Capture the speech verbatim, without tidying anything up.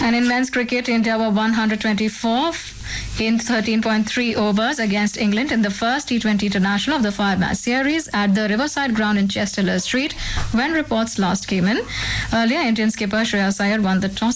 And in men's cricket, India were one hundred twenty-four in thirteen point three overs against England in the first T twenty International of the five-match series at the Riverside Ground in Chester Street when reports last came in. Earlier, Indian skipper Shreyas Iyer won the toss